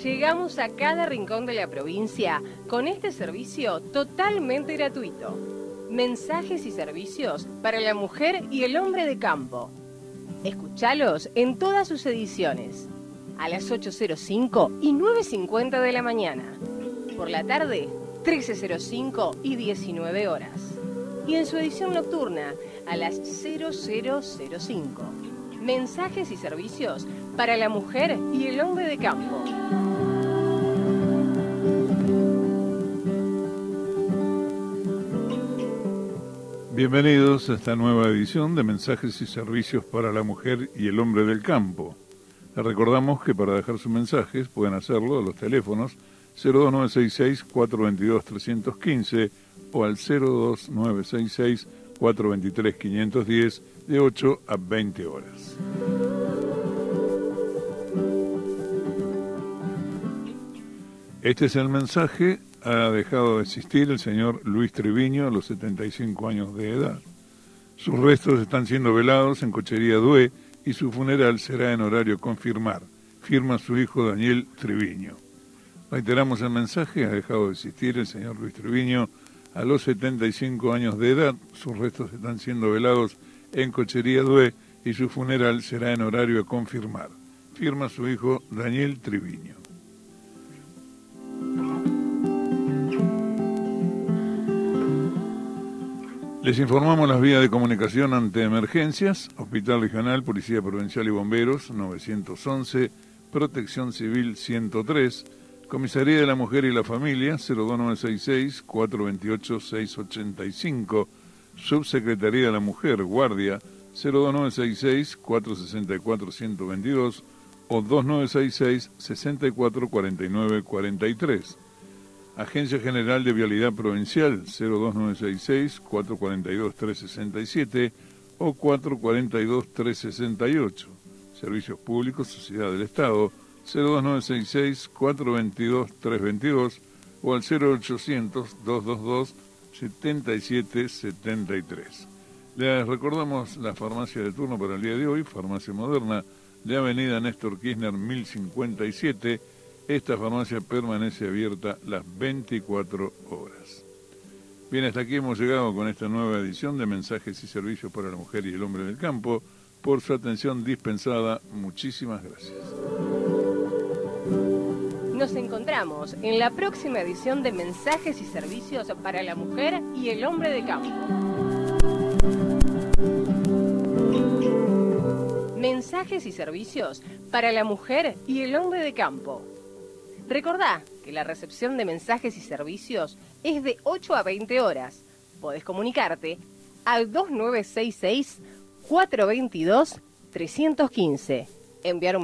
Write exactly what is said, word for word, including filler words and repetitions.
Llegamos a cada rincón de la provincia con este servicio totalmente gratuito. Mensajes y servicios para la mujer y el hombre de campo. Escuchalos en todas sus ediciones, a las ocho cero cinco y nueve cincuenta de la mañana. Por la tarde, trece cero cinco y diecinueve horas. Y en su edición nocturna, a las cero cero cero cinco. Mensajes y servicios para la mujer y el hombre de campo. Bienvenidos a esta nueva edición de Mensajes y Servicios para la Mujer y el Hombre del Campo. Les recordamos que para dejar sus mensajes pueden hacerlo a los teléfonos cero dos nueve seis seis, cuatro dos dos, tres uno cinco o al cero dos nueve seis seis, cuatro dos tres, cinco uno cero de ocho a veinte horas. Este es el mensaje. Ha dejado de existir el señor Luis Triviño a los setenta y cinco años de edad. Sus restos están siendo velados en Cochería Dué y su funeral será en horario confirmar. Firma su hijo Daniel Triviño. Reiteramos el mensaje. Ha dejado de existir el señor Luis Triviño a los setenta y cinco años de edad. Sus restos están siendo velados en Cochería Dué y su funeral será en horario a confirmar. Firma su hijo Daniel Triviño. Les informamos las vías de comunicación ante emergencias: Hospital Regional, Policía Provincial y Bomberos, nueve once, Protección Civil ciento tres, Comisaría de la Mujer y la Familia, cero dos nueve seis seis, cuatro dos ocho, seis ocho cinco, Subsecretaría de la Mujer, Guardia, cero dos nueve seis seis, cuatro seis cuatro, uno cero dos dos o dos nueve seis seis, seis cuatro cuatro nueve cuatro tres. Agencia General de Vialidad Provincial, cero dos nueve seis seis, cuatro cuatro dos, tres seis siete o cuatro cuatro dos, tres seis ocho. Servicios Públicos, Sociedad del Estado, cero dos nueve seis seis, cuatro dos dos, tres dos dos o al cero ochocientos, dos dos dos, siete siete siete tres. Les recordamos la farmacia de turno para el día de hoy, Farmacia Moderna, de Avenida Néstor Kirchner mil cincuenta y siete. Esta farmacia permanece abierta las veinticuatro horas. Bien, hasta aquí hemos llegado con esta nueva edición de Mensajes y Servicios para la Mujer y el Hombre del Campo. Por su atención dispensada, muchísimas gracias. Nos encontramos en la próxima edición de Mensajes y Servicios para la Mujer y el Hombre de Campo. Mensajes y Servicios para la Mujer y el Hombre de Campo. Recordá que la recepción de mensajes y servicios es de ocho a veinte horas. Podés comunicarte al dos nueve seis seis, cuatro dos dos, tres uno cinco. Enviar un